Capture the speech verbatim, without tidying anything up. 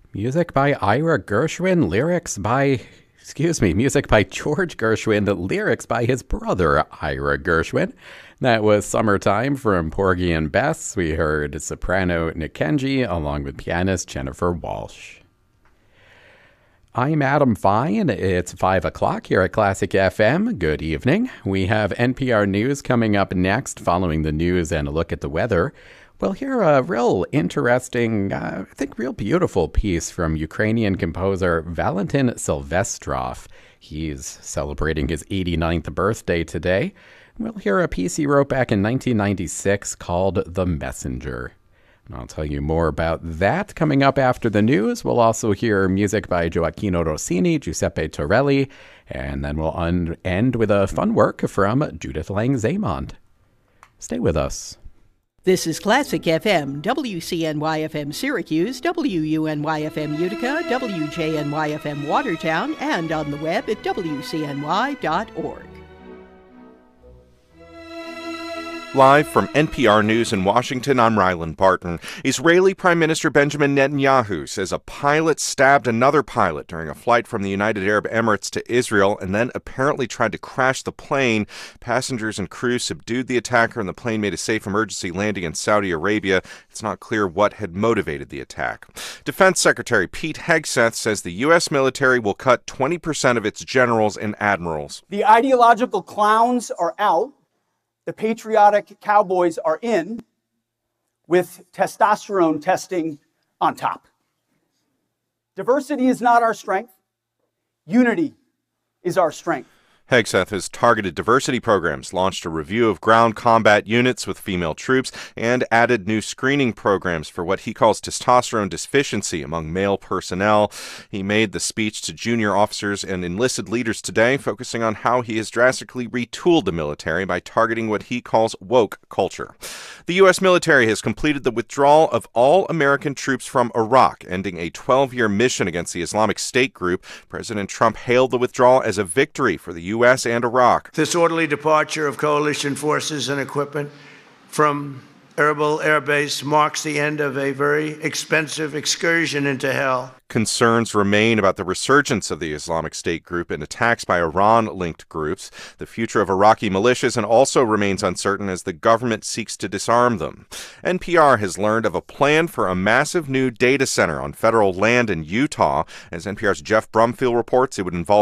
Music by Ira Gershwin, lyrics by, excuse me, music by George Gershwin, the lyrics by his brother, Ira Gershwin. That was Summertime from Porgy and Bess. We heard soprano Nick Kenji along with pianist Jennifer Walsh. I'm Adam Fine. It's five o'clock here at Classic F M. Good evening. We have N P R News coming up next. Following the news and a look at the weather, we'll hear a real interesting, uh, I think real beautiful piece from Ukrainian composer Valentin Silvestrov. He's celebrating his eighty-ninth birthday today. We'll hear a piece he wrote back in nineteen ninety-six called The Messenger. And I'll tell you more about that coming up after the news. We'll also hear music by Gioacchino Rossini, Giuseppe Torelli, and then we'll un- end with a fun work from Judith Lang-Zaymond. Stay with us. This is Classic F M, W C N Y F M Syracuse, W U N Y F M Utica, W J N Y F M Watertown, and on the web at W C N Y dot org. Live from N P R News in Washington, I'm Ryland Barton. Israeli Prime Minister Benjamin Netanyahu says a pilot stabbed another pilot during a flight from the United Arab Emirates to Israel and then apparently tried to crash the plane. Passengers and crew subdued the attacker and the plane made a safe emergency landing in Saudi Arabia. It's not clear what had motivated the attack. Defense Secretary Pete Hegseth says the U S military will cut twenty percent of its generals and admirals. The ideological clowns are out. The patriotic cowboys are in, with testosterone testing on top. Diversity is not our strength. Unity is our strength. Hegseth has targeted diversity programs, launched a review of ground combat units with female troops, and added new screening programs for what he calls testosterone deficiency among male personnel. He made the speech to junior officers and enlisted leaders today, focusing on how he has drastically retooled the military by targeting what he calls woke culture. The U S military has completed the withdrawal of all American troops from Iraq, ending a twelve-year mission against the Islamic State group. President Trump hailed the withdrawal as a victory for the U S and Iraq. This orderly departure of coalition forces and equipment from Erbil Air Base marks the end of a very expensive excursion into hell. Concerns remain about the resurgence of the Islamic State group and attacks by Iran-linked groups. The future of Iraqi militias and also remains uncertain as the government seeks to disarm them. N P R has learned of a plan for a massive new data center on federal land in Utah. As N P R's Jeff Brumfield reports, it would involve